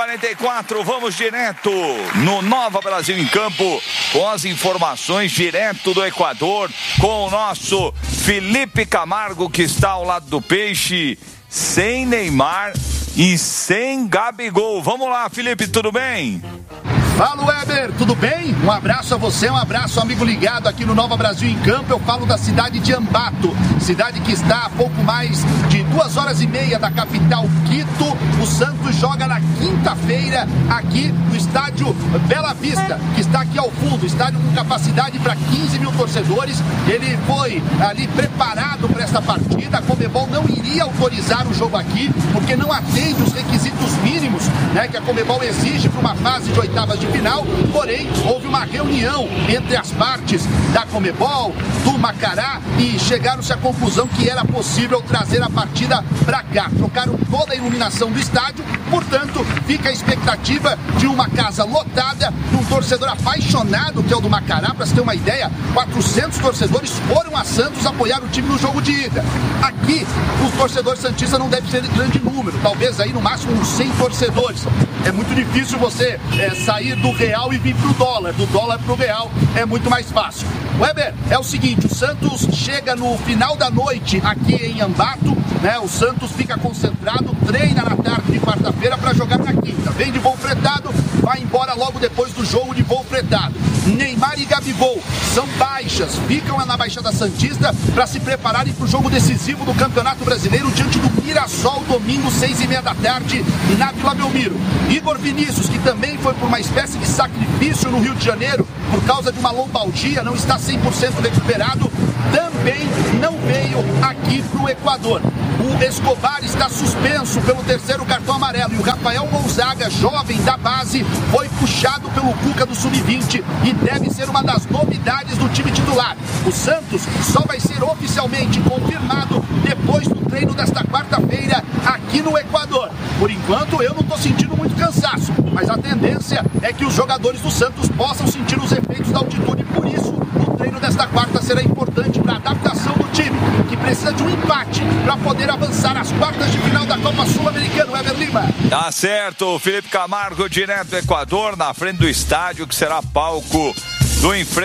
8h44, vamos direto no Nova Brasil em Campo, com as informações direto do Equador, com o nosso Felipe Camargo, que está ao lado do Peixe, sem Neymar e sem Gabigol. Vamos lá, Felipe, tudo bem? Fala, Weber, tudo bem? Um abraço a você, um abraço, amigo ligado aqui no Nova Brasil em Campo. Eu falo da cidade de Ambato, cidade que está a pouco mais de 2h30 da capital Quito. O Santos joga na quinta-feira aqui no estádio Bela Vista, que está aqui ao fundo, estádio com capacidade para 15 mil torcedores. Ele foi ali preparado para essa partida. A Conmebol não iria autorizar o jogo aqui, porque não atende os requisitos mínimos, né, que a Conmebol exige para uma fase de oitavas de final. Porém, houve uma reunião entre as partes da Conmebol, do Macará, e chegaram-se à conclusão que era possível trazer a partida para cá. Trocaram toda a iluminação do estádio, portanto, fica a expectativa de uma casa lotada, de um torcedor apaixonado, que é o do Macará. Para se ter uma ideia, 400 torcedores foram a Santos apoiar o time no jogo de ida. Aqui, os torcedores santistas não devem ser de grande número, talvez aí no máximo uns 100 torcedores. É muito difícil você sair do real e vir pro dólar, do dólar pro real é muito mais fácil. Weber, é o seguinte, o Santos chega no final da noite aqui em Ambato, né? O Santos fica concentrado, treina na tarde de quarta-feira para jogar na quinta. Vem de voo fretado, vai embora logo depois do jogo de voo fretado. Neymar e Gabigol são baixas, ficam na Baixada Santista para se prepararem para o jogo decisivo do Campeonato Brasileiro diante do Mirassol, domingo, 6h30 da tarde, na Vila Belmiro. Igor Vinícius, que também foi por uma espécie de sacrifício no Rio de Janeiro, por causa de uma lombalgia, não está 100% recuperado, também não veio aqui para o Equador. O Escobar está suspenso pelo terceiro cartão amarelo e o Rafael Gonzaga, jovem da base, foi puxado pelo Cuca do Sub-20 e deve ser uma das novidades do time titular. O Santos só vai ser oficialmente confirmado depois do treino desta quarta-feira aqui no Equador. Por enquanto, eu não estou sentindo muito cansaço, mas a tendência é que os jogadores do Santos possam sentir os efeitos da altitude. Por isso, o treino desta quarta será importante para a adaptação do time, que precisa de um empate para poder avançar às quartas de final da Copa Sul-Americana. Weber Lima. Tá certo, Felipe Camargo, direto do Equador, na frente do estádio, que será palco do enfrentamento